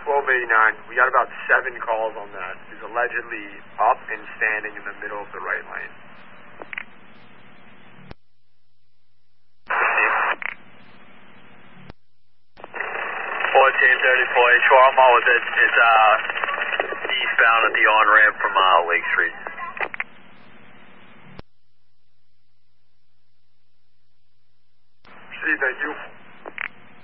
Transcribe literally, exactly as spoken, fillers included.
twelve eighty-nine. We got about seven calls on that. He's allegedly up and standing in the middle of the right lane. fourteen thirty-four, Shawarma was it, is uh, eastbound at the on-ramp from uh, Lake Street. See, thank you.